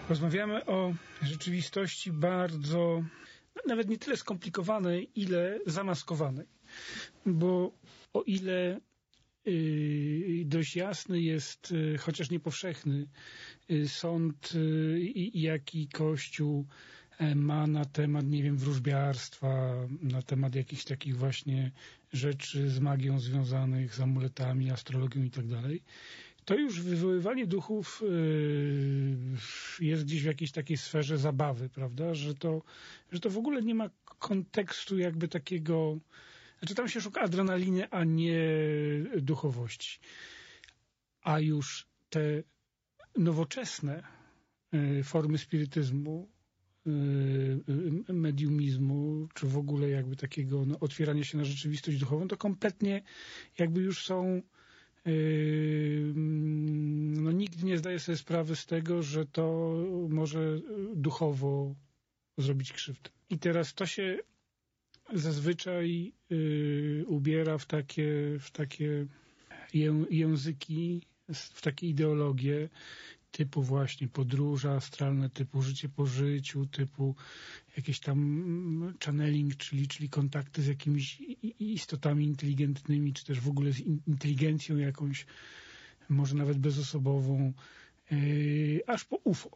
Rozmawiamy o rzeczywistości bardzo, nawet nie tyle skomplikowanej, ile zamaskowanej. Bo o ile dość jasny jest, chociaż niepowszechny, sąd, jaki Kościół ma na temat, nie wiem, wróżbiarstwa, na temat jakichś takich właśnie rzeczy z magią związanych, z amuletami, astrologią i tak dalej, to już wywoływanie duchów jest gdzieś w jakiejś takiej sferze zabawy, prawda? Że to w ogóle nie ma kontekstu jakby takiego. Znaczy tam się szuka adrenaliny, a nie duchowości. A już te nowoczesne formy spirytyzmu, mediumizmu, czy w ogóle jakby takiego otwierania się na rzeczywistość duchową, to kompletnie jakby już są nikt nie zdaje sobie sprawy z tego, że to może duchowo zrobić krzywdę. I teraz to się zazwyczaj ubiera w takie języki, w takie ideologie typu właśnie podróże astralne, typu życie po życiu, typu jakieś tam channeling, czyli kontakty z jakimiś istotami inteligentnymi, czy też w ogóle z inteligencją jakąś, może nawet bezosobową, aż po UFO.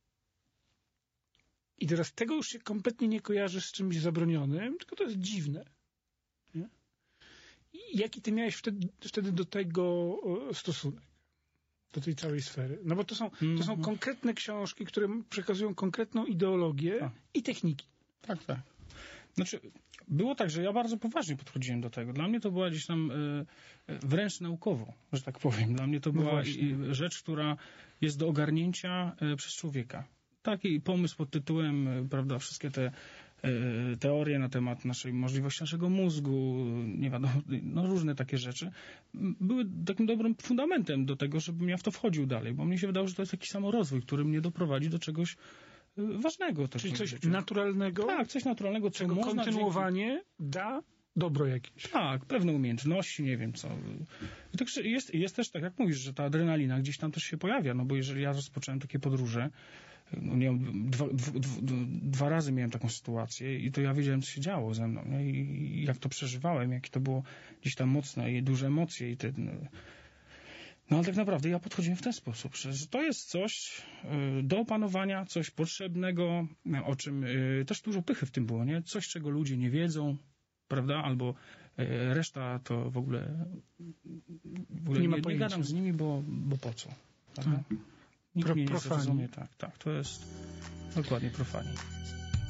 I teraz tego już się kompletnie nie kojarzy z czymś zabronionym, tylko to jest dziwne. Nie? I jaki ty miałeś wtedy do tego stosunek? Do tej całej sfery. No bo to są konkretne książki, które przekazują konkretną ideologię i techniki. Tak. Znaczy, było tak, że ja bardzo poważnie podchodziłem do tego. Dla mnie to była gdzieś tam wręcz naukowo, że tak powiem. Dla mnie to była rzecz, która jest do ogarnięcia przez człowieka. Taki pomysł pod tytułem, prawda, wszystkie te teorie na temat możliwości naszego mózgu, nie wiadomo, no różne takie rzeczy, były takim dobrym fundamentem do tego, żebym ja w to wchodził dalej, bo mnie się wydało, że to jest jakiś samorozwój, który mnie doprowadzi do czegoś ważnego. Czyli coś naturalnego? Tak, coś naturalnego, czego kontynuowanie da dobro jakieś. Tak, pewne umiejętności, nie wiem co. I tak jest też tak, jak mówisz, że ta adrenalina gdzieś tam też się pojawia, no bo jeżeli ja rozpocząłem takie podróże, no nie wiem, dwa razy miałem taką sytuację i to ja wiedziałem, co się działo ze mną, nie? I jak to przeżywałem, jakie to było gdzieś tam mocne i duże emocje i no ale tak naprawdę ja podchodziłem w ten sposób, że to jest coś do opanowania, coś potrzebnego, o czym też dużo pychy w tym było, nie? Coś, czego ludzie nie wiedzą, prawda? Albo reszta to w ogóle nie gadam z nimi, bo po co? Prawda? Nikt mnie nie zrozumie. Tak, to jest dokładnie profani.